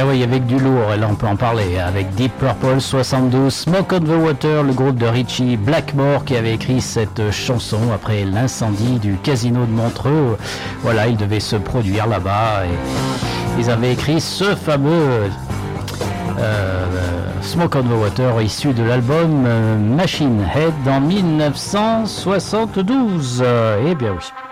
Ah oui, avec du lourd, et là on peut en parler, avec Deep Purple 72, Smoke on the Water, le groupe de Richie Blackmore qui avait écrit cette chanson après l'incendie du casino de Montreux. Voilà, il devait se produire là-bas et ils avaient écrit ce fameux Smoke on the Water issu de l'album Machine Head en 1972. Eh bien oui.